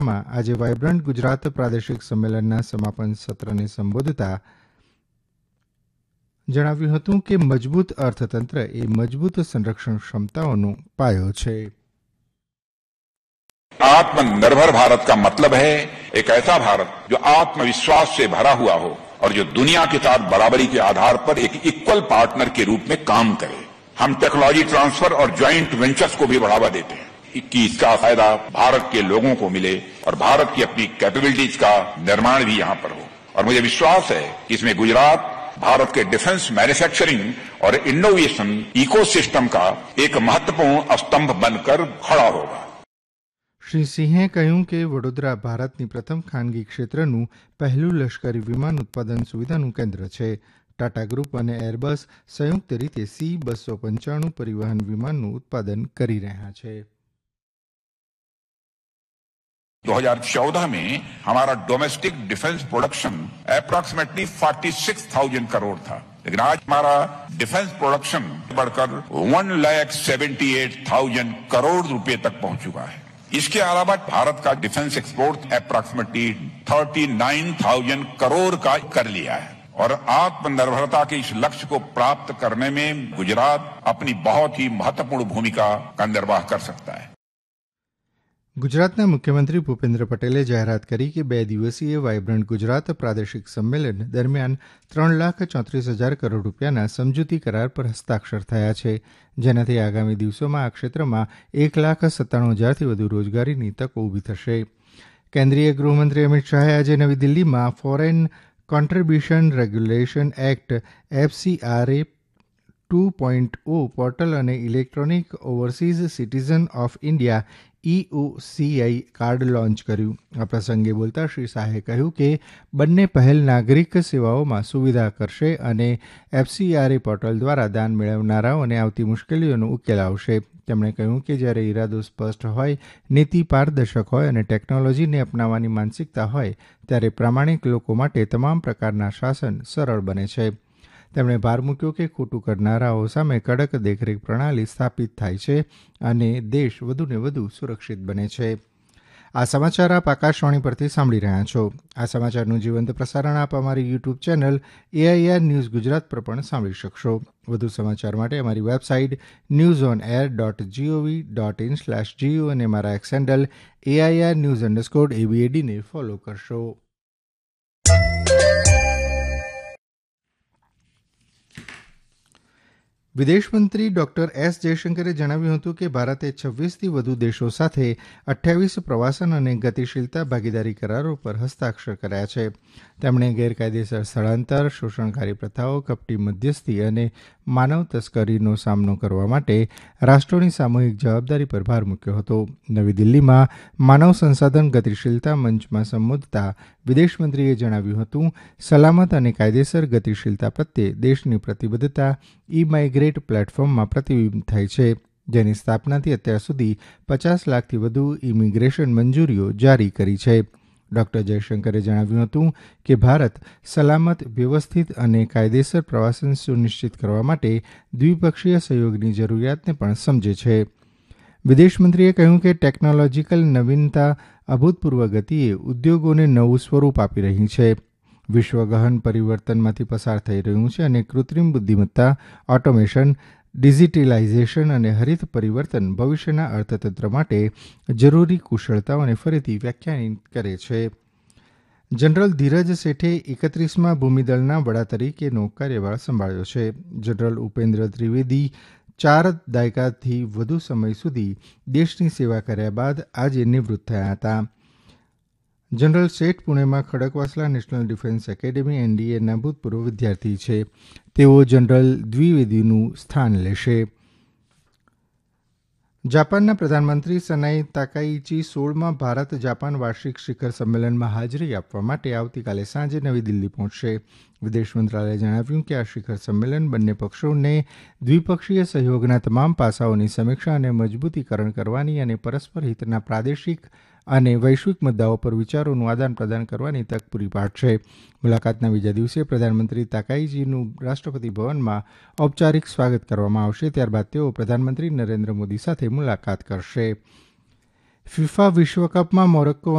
માં આજે વાયબ્રન્ટ ગુજરાત પ્રાદેશિક સંમેલનના સમાપન સત્રને સંબોધતા જણાવ્યું હતું કે મજબૂત અર્થતંત્ર એ મજબૂત સંરક્ષણ ક્ષમતાઓનો પાયો છે. आत्मनिर्भर भारत का मतलब है एक ऐसा भारत जो आत्मविश्वास से भरा हुआ हो और जो दुनिया के साथ बराबरी के आधार पर एक इक्वल पार्टनर के रूप में काम करे. हम टेक्नोलॉजी ट्रांसफर और ज्वाइंट वेंचर्स को भी बढ़ावा देते हैं कि इसका फायदा भारत के लोगों को मिले और भारत की अपनी कैपेबिलिटीज का निर्माण भी यहां पर हो. और मुझे विश्वास है कि इसमें गुजरात भारत के डिफेंस मैन्युफैक्चरिंग और इनोवेशन इकोसिस्टम का एक महत्वपूर्ण स्तंभ बनकर खड़ा होगा. શ્રી સિંહે કહ્યું કે વડોદરા ભારતની પ્રથમ ખાનગી ક્ષેત્રનું પહેલું લશ્કરી વિમાન ઉત્પાદન સુવિધાનું કેન્દ્ર છે. ટાટા ગ્રુપ અને એરબસ સંયુક્ત રીતે C-295 પરિવહન વિમાનનું ઉત્પાદન કરી રહ્યા છે. 2014 में हमारा domestic defence production approximately 46,000 crore था, लेकिन आज हमारा डिफेंस प्रोडक्शन बढ़कर 1,78,000 करोड़ रुपए तक पहुंच चुका है. इसके अलावा भारत का डिफेंस एक्सपोर्ट अप्रॉक्सीमेटली 39,000 करोड़ का कर लिया है और आत्मनिर्भरता के इस लक्ष्य को प्राप्त करने में गुजरात अपनी बहुत ही महत्वपूर्ण भूमिका का निर्वाह कर सकता है. ગુજરાતના મુખ્યમંત્રી ભૂપેન્દ્ર પટેલે જાહેરાત કરી કે 2 દિવસીય વાયબ્રન્ટ ગુજરાત પ્રાદેશિક સંમેલન દરમિયાન 3,34,000 કરોડ રૂપિયાના સમજૂતી કરાર પર હસ્તાક્ષર થયા છે, જેનાથી આગામી દિવસોમાં આ ક્ષેત્રમાં 1,97,000થી વધુ રોજગારીની તકો ઊભી થશે. કેન્દ્રીય ગૃહમંત્રી અમિત શાહે આજે નવી દિલ્હીમાં foreign contribution regulation act FCRA 2.0 portal અને electronic overseas citizen of India EOCI card launch કર્યું. આ પ્રસંગે બોલતા શ્રી શાહે કહ્યું કે બંને પહેલ નાગરિક સેવાઓમાં સુવિધા કરશે અને FCRA પોર્ટલ દ્વારા દાન મેળવનારાઓને આવતી મુશ્કેલીઓનો ઉકેલ આવશે. તેમણે કહ્યું કે જ્યારે ઇરાદો સ્પષ્ટ હોય, નીતિ પારદર્શક હોય અને ટેકનોલોજીને અપનાવવાની માનસિકતા હોય ત્યારે પ્રામાણિક લોકો માટે તમામ પ્રકારના શાસન સરળ બને છે. તેમણે ભાર મૂક્યો કે ખોટું કરનારાઓ સામે કડક દેખરેખ પ્રણાલી સ્થાપિત થાય છે અને દેશ વધુને વધુ સુરક્ષિત બને છે. આ સમાચાર આપ આકાશવાણી પરથી સાંભળી રહ્યા છો. આ સમાચારનું જીવંત પ્રસારણ આપ અમારી YouTube channel AIR news Gujarat પર પણ સાંભળી શકશો. વધુ સમાચાર માટે અમારી વેબસાઇટ newsonair.gov.in/geo અને અમારા એક્સ હેન્ડલ AIR_news_ABAD ને ફોલો કરશો. વિદેશમંત્રી ડોક્ટર S જયશંકરે જણાવ્યું હતું કે ભારતે 26થી વધુ દેશો સાથે 28 પ્રવાસન અને ગતિશીલતા ભાગીદારી કરારો પર હસ્તાક્ષર કર્યા છે. તેમણે ગેરકાયદેસર સ્થળાંતર, શોષણકારી પ્રથાઓ, કપટી મધ્યસ્થી અને માનવ તસ્કરીનો સામનો કરવા માટે રાષ્ટ્રોની સામૂહિક જવાબદારી પર ભાર મૂક્યો હતો. નવી દિલ્હીમાં માનવ સંસાધન ગતિશીલતા મંચમાં સંબોધતા વિદેશમંત્રીએ જણાવ્યું હતું, સલામત અને કાયદેસર ગતિશીલતા પ્રત્યે દેશની પ્રતિબદ્ધતા ઈ-માઇગ્રેટ પ્લેટફોર્મમાં પ્રતિબિંબ થાય છે, જેની સ્થાપનાથી અત્યાર સુધી 50 લાખથી વધુ ઇમિગ્રેશન મંજૂરીઓ જારી કરી છે. ડોક્ટર જયશંકરે જણાવ્યું હતું કે ભારત સલામત, વ્યવસ્થિત અને કાયદેસર પ્રવાસન સુનિશ્ચિત કરવા માટે દ્વિપક્ષીય સહયોગની જરૂરિયાતને પણ સમજે છે. વિદેશમંત્રીએ કહ્યું કે ટેકનોલોજીકલ નવીનતા અભૂતપૂર્વ ગતિએ ઉદ્યોગોને નવું સ્વરૂપ આપી રહી છે. વિશ્વ ગહન પરિવર્તનમાંથી પસાર થઈ રહ્યું છે અને કૃત્રિમ બુદ્ધિમત્તા, ઓટોમેશન, ડિજિટલાઇઝેશન અને હરિત પરિવર્તન ભવિષ્યના અર્થતંત્ર માટે જરૂરી કુશળતાઓને ફરીથી વ્યાખ્યાયિત કરે છે. જનરલ ધીરજ શેઠે 31મા ભૂમિદળના વડા તરીકેનો કાર્યભાર સંભાળ્યો છે. જનરલ ઉપેન્દ્ર ત્રિવેદી 4 દાયકાથી વધુ સમય સુધી દેશની સેવા કર્યા બાદ આજે નિવૃત્ત થયા હતા. જનરલ શેઠ પુણેમાં ખડકવાસલા નેશનલ ડિફેન્સ એકેડેમી NDAના ભૂતપૂર્વ વિદ્યાર્થી છે. તેઓ જનરલ દ્વિવેદીનું સ્થાન લેશે. જાપાનના પ્રધાનમંત્રી સનાઈ તાકાઇચી 16મા ભારત જાપાન વાર્ષિક શિખર સંમેલનમાં હાજરી આપવા માટે આવતીકાલે સાંજે નવી દિલ્હી પહોંચશે. વિદેશ મંત્રાલયે જણાવ્યું કે આ શિખર સંમેલન બંને પક્ષોને દ્વિપક્ષીય સહયોગના તમામ પાસાઓની સમીક્ષા અને મજબૂતીકરણ કરવાની અને પરસ્પર હિતના પ્રાદેશિક અને વૈશ્વિક મુદ્દાઓ પર વિચારોનું આદાન પ્રદાન કરવાની તક પૂરી પાડશે. મુલાકાતના બીજા દિવસે પ્રધાનમંત્રી તાકાઇચીનું રાષ્ટ્રપતિ ભવનમાં ઔપચારિક સ્વાગત કરવામાં આવશે. ત્યારબાદ તેઓ પ્રધાનમંત્રી નરેન્દ્ર મોદી સાથે મુલાકાત કરશે. ફિફા વિશ્વકપમાં મોરોક્કો